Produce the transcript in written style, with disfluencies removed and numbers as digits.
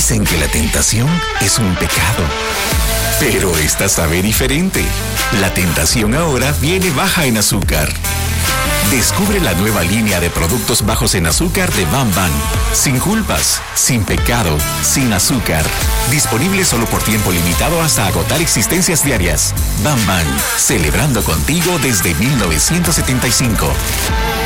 Dicen que la tentación es un pecado, pero esta sabe diferente. La tentación ahora viene baja en azúcar. Descubre la nueva línea de productos bajos en azúcar de Bam Bam. Sin culpas, sin pecado, sin azúcar. Disponible solo por tiempo limitado hasta agotar existencias diarias. Bam Bam, celebrando contigo desde 1975.